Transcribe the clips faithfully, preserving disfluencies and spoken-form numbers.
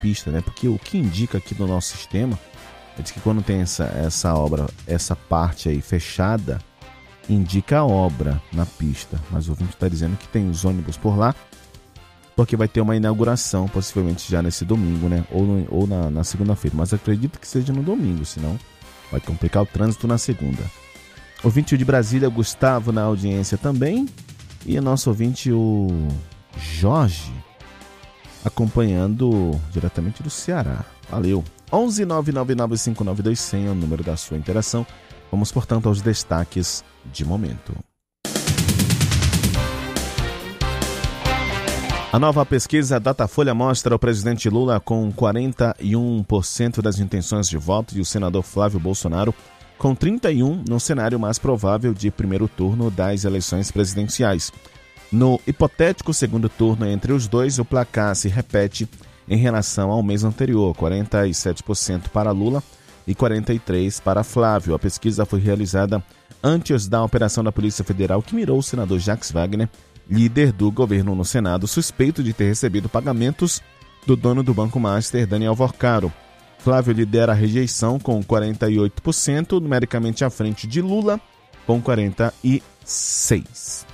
pista, né? Porque o que indica aqui no nosso sistema é de que quando tem essa, essa obra, essa parte aí fechada, indica a obra na pista. Mas o ouvinte está dizendo que tem os ônibus por lá, porque vai ter uma inauguração, possivelmente já nesse domingo, né? Ou, no, ou na, na segunda-feira. Mas acredito que seja no domingo, senão vai complicar o trânsito na segunda. Ouvinte de Brasília, Gustavo, na audiência também. E nosso ouvinte, o Jorge, acompanhando diretamente do Ceará. Valeu. onze nove nove nove cinco nove dois zero zero é o número da sua interação. Vamos, portanto, aos destaques de momento. A nova pesquisa Datafolha mostra o presidente Lula com quarenta e um por cento das intenções de voto e o senador Flávio Bolsonaro com trinta e um por cento no cenário mais provável de primeiro turno das eleições presidenciais. No hipotético segundo turno entre os dois, o placar se repete em relação ao mês anterior, quarenta e sete por cento para Lula e quarenta e três por cento para Flávio. A pesquisa foi realizada antes da operação da Polícia Federal que mirou o senador Jacques Wagner, líder do governo no Senado, suspeito de ter recebido pagamentos do dono do Banco Master, Daniel Vorcaro. Flávio lidera a rejeição com quarenta e oito por cento, numericamente à frente de Lula, com quarenta e seis por cento.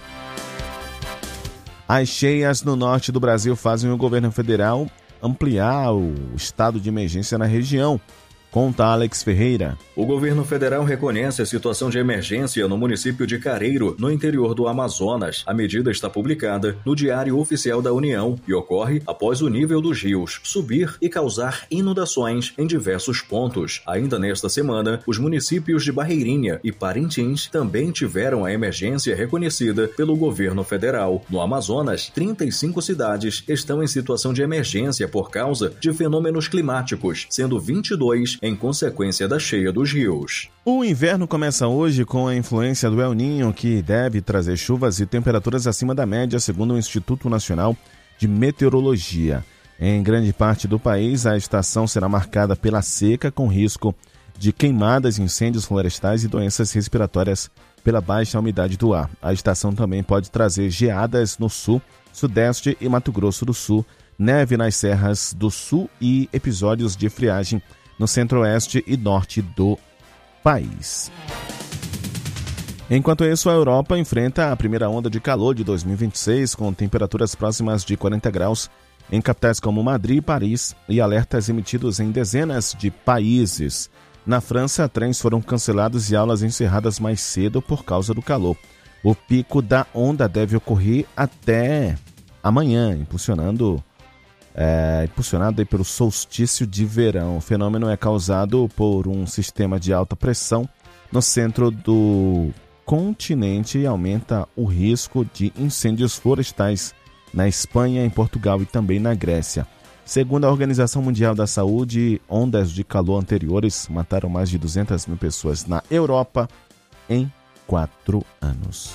As cheias no norte do Brasil fazem o governo federal ampliar o estado de emergência na região. Conta Alex Ferreira. O governo federal reconhece a situação de emergência no município de Careiro, no interior do Amazonas. A medida está publicada no Diário Oficial da União e ocorre após o nível dos rios subir e causar inundações em diversos pontos. Ainda nesta semana, os municípios de Barreirinha e Parintins também tiveram a emergência reconhecida pelo governo federal. No Amazonas, trinta e cinco cidades estão em situação de emergência por causa de fenômenos climáticos, sendo vinte e dois em consequência da cheia dos rios. O inverno começa hoje com a influência do El Niño, que deve trazer chuvas e temperaturas acima da média, segundo o Instituto Nacional de Meteorologia. Em grande parte do país, a estação será marcada pela seca, com risco de queimadas, incêndios florestais e doenças respiratórias pela baixa umidade do ar. A estação também pode trazer geadas no sul, sudeste e Mato Grosso do Sul, neve nas serras do sul e episódios de friagem no centro-oeste e norte do país. Enquanto isso, a Europa enfrenta a primeira onda de calor de dois mil e vinte e seis, com temperaturas próximas de quarenta graus em capitais como Madrid e Paris, e alertas emitidos em dezenas de países. Na França, trens foram cancelados e aulas encerradas mais cedo por causa do calor. O pico da onda deve ocorrer até amanhã, impulsionando É, impulsionado aí pelo solstício de verão. O fenômeno é causado por um sistema de alta pressão no centro do continente e aumenta o risco de incêndios florestais na Espanha, em Portugal e também na Grécia. Segundo a Organização Mundial da Saúde, ondas de calor anteriores mataram mais de duzentas mil pessoas na Europa em quatro anos.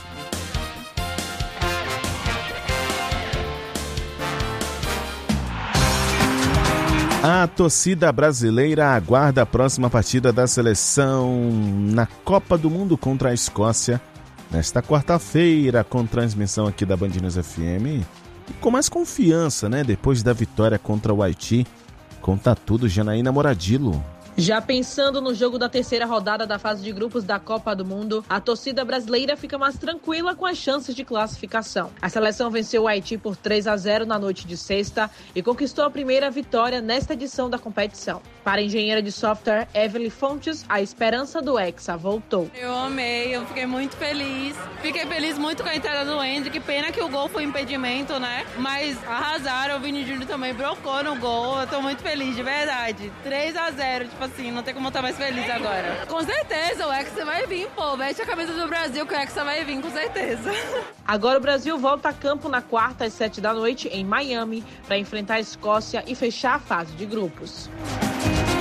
A torcida brasileira aguarda a próxima partida da seleção na Copa do Mundo contra a Escócia nesta quarta-feira, com transmissão aqui da Band News F M e com mais confiança, né? Depois da vitória contra o Haiti. Conta tudo, Janaína Moradilo. Já pensando no jogo da terceira rodada da fase de grupos da Copa do Mundo, a torcida brasileira fica mais tranquila com as chances de classificação. A seleção venceu o Haiti por três a zero na noite de sexta e conquistou a primeira vitória nesta edição da competição. Para a engenheira de software Evelyn Fontes, a esperança do Hexa voltou. Eu amei, eu fiquei muito feliz. Fiquei feliz muito com a entrada do Hendrick. Pena que o gol foi impedimento, né? Mas arrasaram, o Vini Júnior também brocou no gol. Eu tô muito feliz, de verdade. três a zero, tipo assim, não tem como eu estar mais feliz agora. Com certeza, o Hexa vai vir, pô. Veste a camisa do Brasil que o Hexa vai vir, com certeza. Agora o Brasil volta a campo na quarta às sete da noite em Miami para enfrentar a Escócia e fechar a fase de grupos.